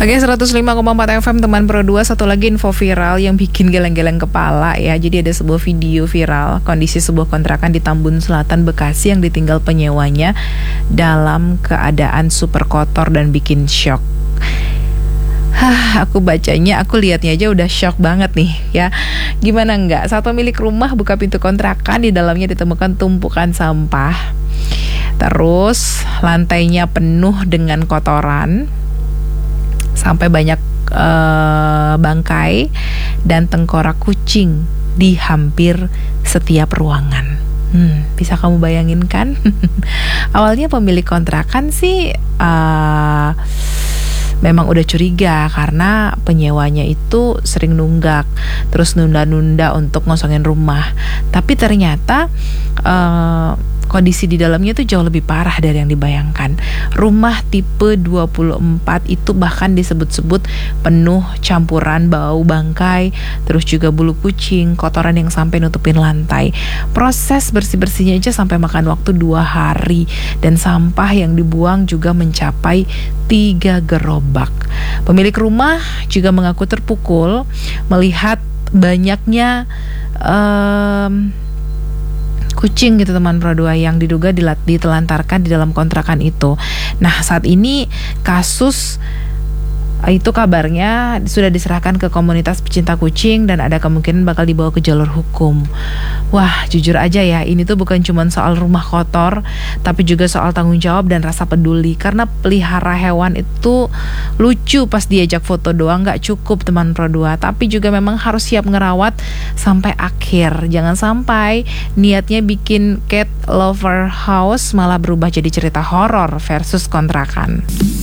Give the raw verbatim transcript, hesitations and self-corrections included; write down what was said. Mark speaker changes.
Speaker 1: Oke, seratus lima koma empat F M teman Pro dua. Satu lagi info viral yang bikin geleng-geleng kepala ya. Jadi ada sebuah video viral kondisi sebuah kontrakan di Tambun Selatan, Bekasi yang ditinggal penyewanya dalam keadaan super kotor dan bikin shock. Hah, aku bacanya, aku lihatnya aja udah shock banget nih ya. Gimana enggak? Satu milik rumah buka pintu kontrakan, di dalamnya ditemukan tumpukan sampah. Terus lantainya penuh dengan kotoran, sampai banyak uh, bangkai dan tengkorak kucing di hampir setiap ruangan. Hmm, bisa kamu bayangin kan? Awalnya pemilik kontrakan sih uh, memang udah curiga karena penyewanya itu sering nunggak, terus nunda-nunda untuk ngosongin rumah. Tapi ternyata uh, kondisi di dalamnya itu jauh lebih parah dari yang dibayangkan. Rumah tipe dua puluh empat itu bahkan disebut-sebut penuh campuran bau bangkai, terus juga bulu kucing, kotoran yang sampai nutupin lantai. Proses bersih-bersihnya aja sampai makan waktu dua hari, dan sampah yang dibuang juga mencapai tiga gerobak. Pemilik rumah juga mengaku terpukul melihat banyaknya um, kucing gitu teman Pro dua yang diduga ditelantarkan di dalam kontrakan itu. Nah, saat ini kasus itu kabarnya sudah diserahkan ke komunitas pecinta kucing dan ada kemungkinan bakal dibawa ke jalur hukum. Wah, jujur aja ya, ini tuh bukan cuma soal rumah kotor, tapi juga soal tanggung jawab dan rasa peduli. Karena pelihara hewan itu lucu pas diajak foto doang gak cukup teman Pro dua, tapi juga memang harus siap ngerawat sampai akhir. Jangan sampai niatnya bikin cat lover house malah berubah jadi cerita horor versus kontrakan.